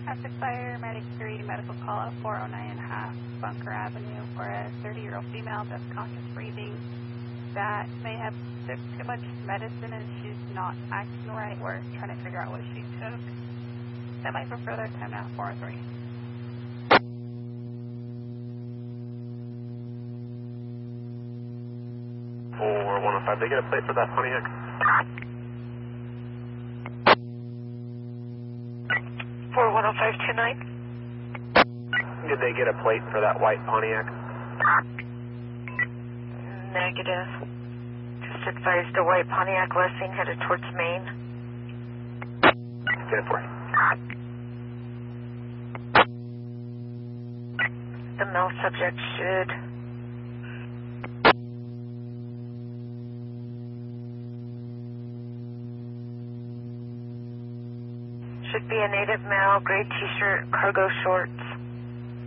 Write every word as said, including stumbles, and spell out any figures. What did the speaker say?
Traffic fire, medic three, medical call at four oh nine and a half Bunker Avenue for a thirty-year-old female that's conscious breathing that may have took too much medicine and she's not acting right. We're trying to figure out what she took. That might for further time now, four oh three. four one oh five, they get a plate for that Pontiac? four one oh five two nine. Did they get a plate for that white Pontiac? Negative. Just advised a white Pontiac Lessing headed towards Maine. Get it for you. The male subject should should be a native male, gray t-shirt, cargo shorts.